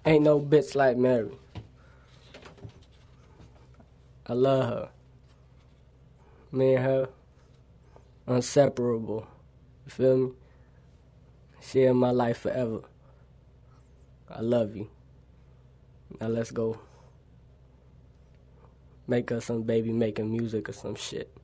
Ain't no bitch like Mary. I love her. Me and her, inseparable. You feel me? She in my life forever. I love you. Now let's go make us some baby making music or some shit.